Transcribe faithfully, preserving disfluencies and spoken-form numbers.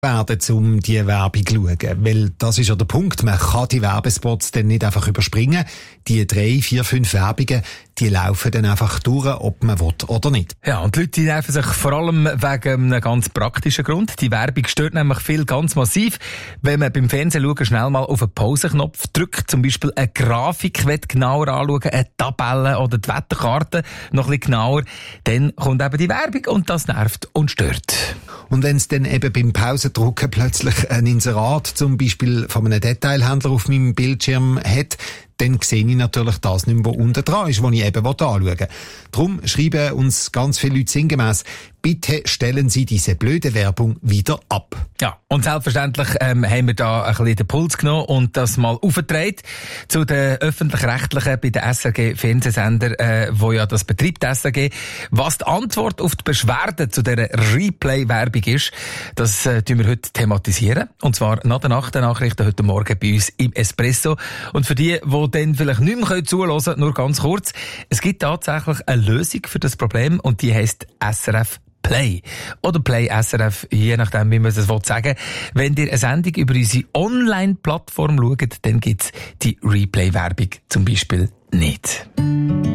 werden, um die Werbung zu schauen. Weil das ist ja der Punkt, man kann die Werbespots dann nicht einfach überspringen. Die drei, vier, fünf Werbungen, die laufen dann einfach durch, ob man will oder nicht. Ja, und die Leute die nerven sich vor allem wegen einem ganz praktischen Grund. Die Werbung stört nämlich viel ganz massiv. Wenn man beim Fernsehen schauen, schnell mal auf den Pausenknopf drückt, zum Beispiel eine Grafik genauer anschauen, eine Tabelle oder die Wetterkarte noch ein bisschen genauer, dann kommt eben die Werbung und das nervt und stört. Und wenn es dann eben beim Pausendrucken plötzlich ein Inserat zum Beispiel von einem Detailhändler auf meinem Bildschirm hat, dann sehe ich natürlich das nicht mehr, was unten dran ist, was ich eben anschauen will. Darum schreiben uns ganz viele Leute sinngemäss, bitte stellen Sie diese blöde Werbung wieder ab. Ja, und selbstverständlich ähm, haben wir da ein bisschen den Puls genommen und das mal aufgetragen zu den Öffentlich-Rechtlichen bei den S R G-Fernsehsendern, äh, wo ja das betreibt, S R G. Was die Antwort auf die Beschwerde zu dieser Replay-Werbung ist, das äh, tun wir heute thematisieren. Und zwar nach den Nachrichten heute Morgen bei uns im Espresso. Und für die, die dann vielleicht nicht mehr zuhören können, nur ganz kurz, es gibt tatsächlich eine Lösung für das Problem und die heisst S R F Play. Oder Play S R F, je nachdem, wie man es sagen will. Wenn ihr eine Sendung über unsere Online-Plattform schaut, dann gibt's die Replay-Werbung zum Beispiel nicht.